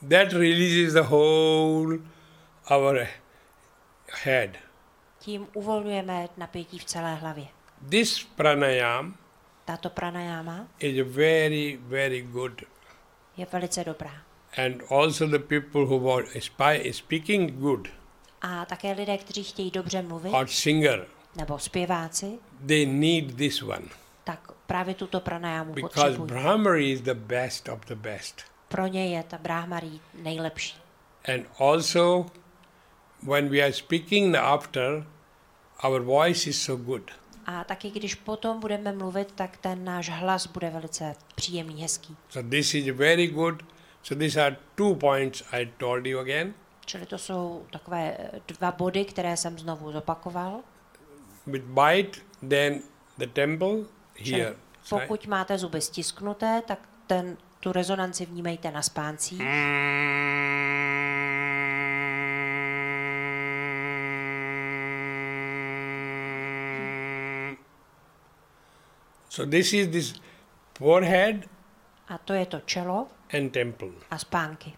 that releases the whole our head. Tím uvolňujeme napětí v celé hlavě. This pranayam Tato pranayama is very, very good. je velice dobrá. And also the people who are speaking good A také lidé, kteří chtějí dobře mluvit, or singer, nebo zpěváci, they need this one. tak právě tuto pranayamu Because potřebují. Brahmari is the best of the best. Pro ně je ta Brahmarí nejlepší. And also, when we are speaking after, our voice is so good. A taky když potom budeme mluvit, tak ten náš hlas bude velice příjemný, hezký. So this is very good. So these are 2 points I told you again. Čili to jsou takové 2 body, které jsem znovu zopakoval. With bite, then the temple Čili here. pokud máte zuby stisknuté, tak tu rezonanci vnímejte na spáncích. So this forehead A to je to čelo and temple. a spánky.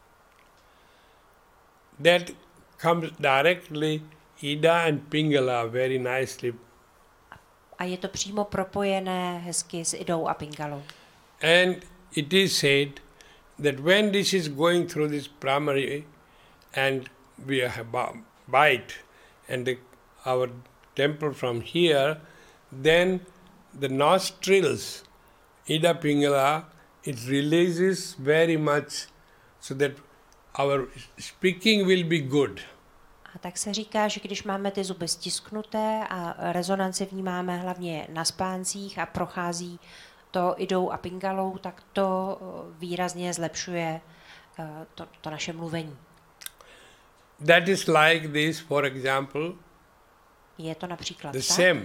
That comes directly, Ida and Pingala very nicely. A je to přímo propojené hezky s Idou a Pingalou. And it is said that when this is going through this primary and we have bite and our temple from here, then the nostrils, Ida Pingala, it releases very much so that our speaking will be good. A tak se říká, že když máme ty zuby stisknuté a rezonanci vnímáme hlavně na spáncích a prochází to Idou a Pingalou, tak to výrazně zlepšuje to naše mluvení. That is like this, for example, Je to například the tak, same.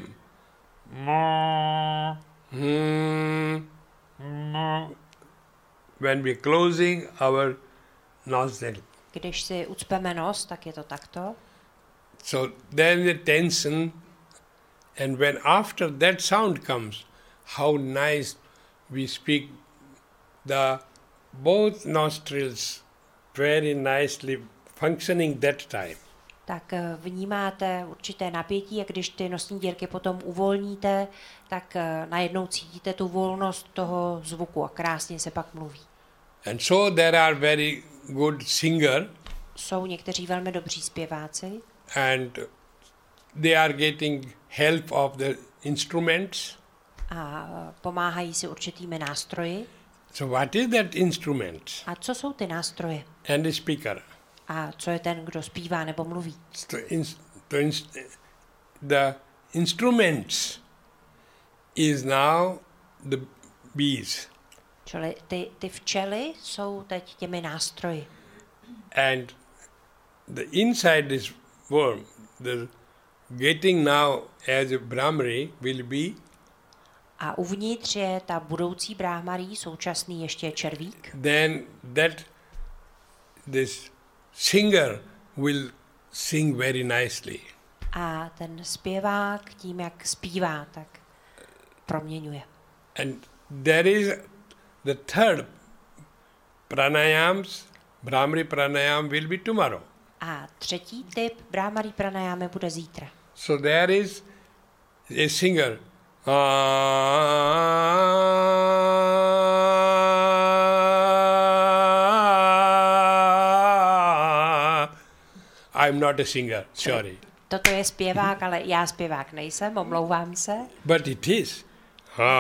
When we are closing our nostril. když si ucpeme nos, tak je to takto. So then the tension, and when after that sound comes, how nice we speak, the both nostrils very nicely functioning that time. Tak vnímáte určité napětí a když ty nosní dírky potom uvolníte, tak najednou cítíte tu volnost toho zvuku a krásně se pak mluví. And so there are very good singer Jsou někteří velmi dobří zpěváci and they are getting help of the instruments. a pomáhají si určitými nástroji. So what is that instrument? A co jsou ty nástroje? And the speaker. A co je ten, kdo zpívá nebo mluví? The instruments is now the bees. Čili ty včely jsou teď těmi nástroji. And the inside this worm, the getting now as a Brahmari will be. A uvnitř je ta budoucí Brahmarí, současný ještě červík. Then that this singer will sing very nicely. A ten zpěvák tím, jak zpívá, tak proměňuje. And there is the third pranayams, Brahmari pranayam will be tomorrow. A třetí typ Brahmarí pranajámy bude zítra. So there is a singer. I'm not a singer, sorry. Toto je zpěvák, ale já zpěvák nejsem, omlouvám se. But it is.